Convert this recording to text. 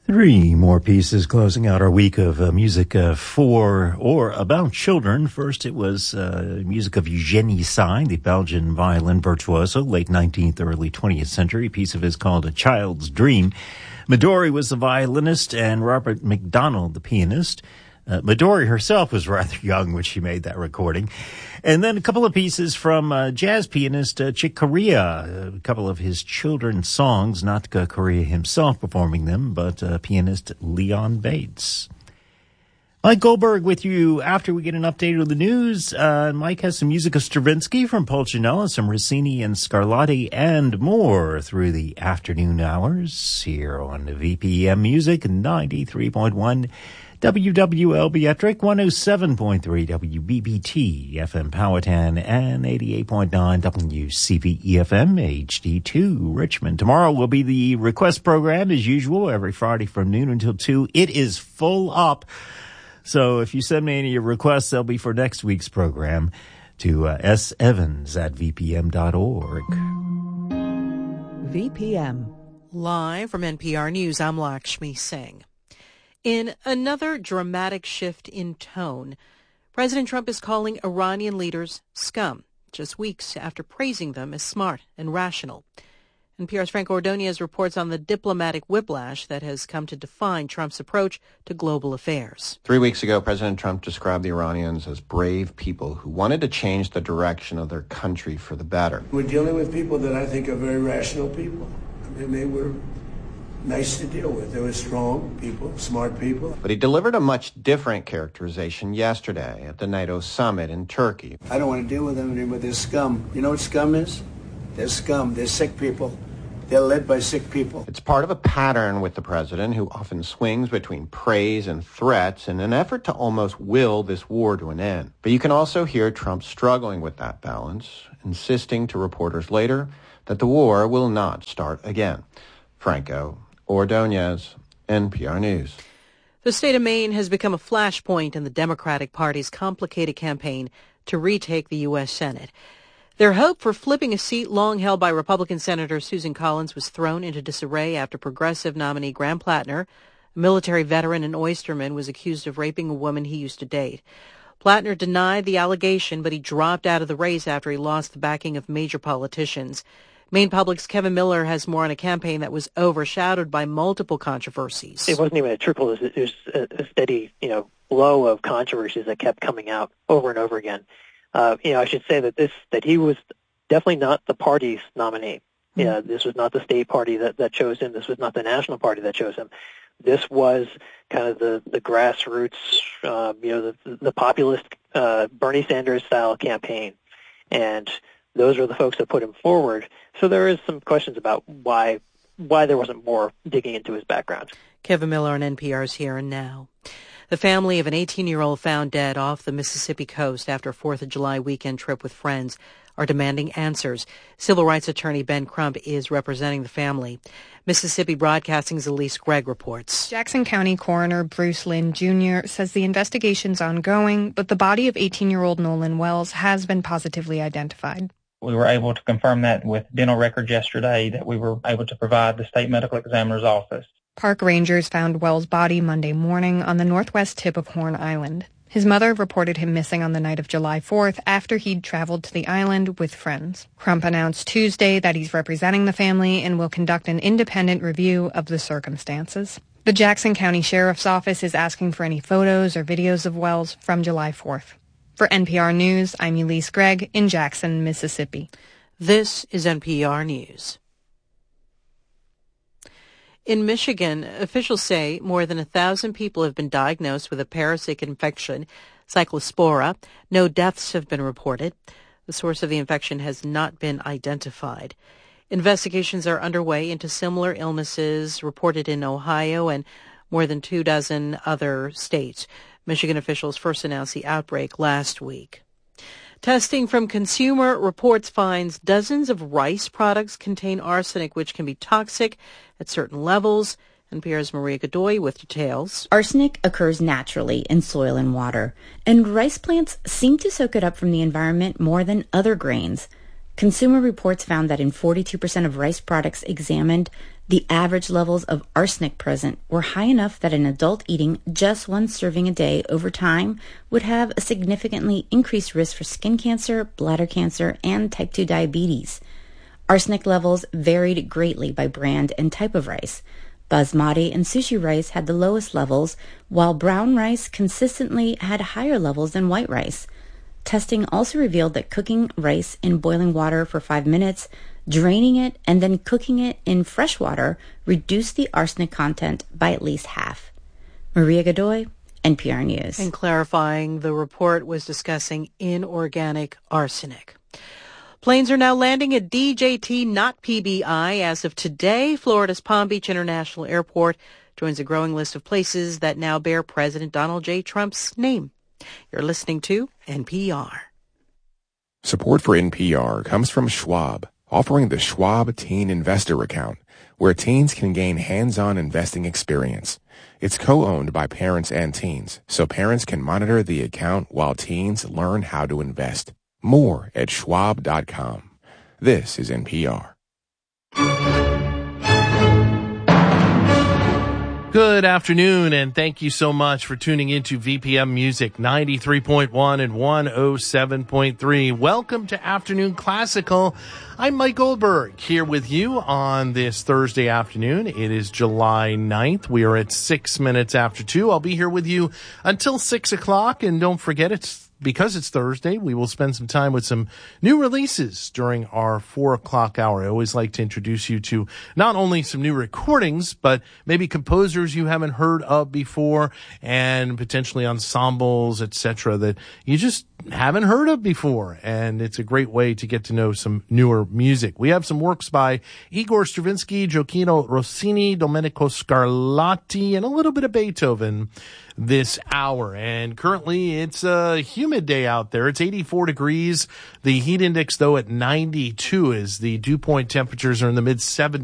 Three more pieces closing out our week of music for or about children. First, it was music of Eugenie Sy, the Belgian violin virtuoso, late 19th, early 20th century. A piece of his called A Child's Dream. Midori was the violinist and Robert McDonald, the pianist. Midori herself was rather young when she made that recording. And then a couple of pieces from jazz pianist Chick Corea, a couple of his children's songs, not Corea himself performing them, but pianist Leon Bates. Mike Goldberg with you after we get an update of the news. Mike has some music of Stravinsky from Pulcinella, some Rossini and Scarlatti, and more through the afternoon hours here on VPM Music 93.1 WWLB Ettrick, 107.3 WBBT FM Powhatan, and 88.9 WCVE FM HD2 Richmond. Tomorrow will be the request program as usual, every Friday from noon until 2. It is full up. So if you send me any of your requests, they'll be for next week's program to sevans@vpm.org. VPM. Live from NPR News, I'm Lakshmi Singh. In another dramatic shift in tone, President Trump is calling Iranian leaders scum, just weeks after praising them as smart and rational. NPR's Frank Ordonez reports on the diplomatic whiplash that has come to define Trump's approach to global affairs. 3 weeks ago, President Trump described the Iranians as brave people who wanted to change the direction of their country for the better. We're dealing with people that I think are very rational people. I mean, they were nice to deal with. They were strong people, smart people. But he delivered a much different characterization yesterday at the NATO summit in Turkey. I don't want to deal with them anymore. They're scum. You know what scum is? They're scum. They're sick people. They're led by sick people. It's part of a pattern with the president, who often swings between praise and threats in an effort to almost will this war to an end. But you can also hear Trump struggling with that balance, insisting to reporters later that the war will not start again. Franco Ordonez, NPR News. The state of Maine has become a flashpoint in the Democratic Party's complicated campaign to retake the U.S. Senate. Their hope for flipping a seat long held by Republican Senator Susan Collins was thrown into disarray after progressive nominee Graham Plattner, a military veteran and oysterman, was accused of raping a woman he used to date. Plattner denied the allegation, but he dropped out of the race after he lost the backing of major politicians. Maine Public's Kevin Miller has more on a campaign that was overshadowed by multiple controversies. It wasn't even a trickle. It was a steady, flow of controversies that kept coming out over and over again. I should say that he was definitely not the party's nominee. Yeah, this was not the state party that chose him. This was not the national party that chose him. This was kind of the grassroots, the populist Bernie Sanders style campaign, and those are the folks that put him forward. So there is some questions about why there wasn't more digging into his background. Kevin Miller on NPR's Here and Now. The family of an 18-year-old found dead off the Mississippi coast after a 4th of July weekend trip with friends are demanding answers. Civil rights attorney Ben Crump is representing the family. Mississippi Broadcasting's Elise Gregg reports. Jackson County Coroner Bruce Lynn Jr. says the investigation's ongoing, but the body of 18-year-old Nolan Wells has been positively identified. We were able to confirm that with dental records yesterday that we were able to provide the state medical examiner's office. Park rangers found Wells' body Monday morning on the northwest tip of Horn Island. His mother reported him missing on the night of July 4th after he'd traveled to the island with friends. Crump announced Tuesday that he's representing the family and will conduct an independent review of the circumstances. The Jackson County Sheriff's Office is asking for any photos or videos of Wells from July 4th. For NPR News, I'm Elise Gregg in Jackson, Mississippi. This is NPR News. In Michigan, officials say more than 1,000 people have been diagnosed with a parasitic infection, Cyclospora. No deaths have been reported. The source of the infection has not been identified. Investigations are underway into similar illnesses reported in Ohio and more than 24 other states. Michigan officials first announced the outbreak last week. Testing from Consumer Reports finds dozens of rice products contain arsenic, which can be toxic at certain levels. NPR's Maria Godoy with details. Arsenic occurs naturally in soil and water, and rice plants seem to soak it up from the environment more than other grains. Consumer Reports found that in 42% of rice products examined, The average levels of arsenic present were high enough that an adult eating just one serving a day over time would have a significantly increased risk for skin cancer, bladder cancer, and type 2 diabetes. Arsenic levels varied greatly by brand and type of rice. Basmati and sushi rice had the lowest levels, while brown rice consistently had higher levels than white rice. Testing also revealed that cooking rice in boiling water for 5 minutes, draining it, and then cooking it in fresh water reduced the arsenic content by at least half. Maria Godoy, NPR News. And clarifying, the report was discussing inorganic arsenic. Planes are now landing at DJT, not PBI. As of today, Florida's Palm Beach International Airport joins a growing list of places that now bear President Donald J. Trump's name. You're listening to NPR. Support for NPR comes from Schwab, offering the Schwab Teen Investor Account, where teens can gain hands-on investing experience. It's co-owned by parents and teens, so parents can monitor the account while teens learn how to invest. More at schwab.com. This is NPR. Good afternoon, and thank you so much for tuning into VPM Music 93.1 and 107.3. Welcome to Afternoon Classical. I'm Mike Goldberg here with you on this Thursday afternoon. It is July 9th. We are at 6 minutes after 2. I'll be here with you until 6 o'clock, and don't forget, because it's Thursday, we will spend some time with some new releases during our 4 o'clock hour. I always like to introduce you to not only some new recordings, but maybe composers you haven't heard of before, and potentially ensembles, etc., that you just haven't heard of before. And it's a great way to get to know some newer music. We have some works by Igor Stravinsky, Gioacchino Rossini, Domenico Scarlatti, and a little bit of Beethoven this hour. And currently it's a humid day out there. It's 84 degrees. The heat index, though, at 92, as the dew point temperatures are in the mid 70s.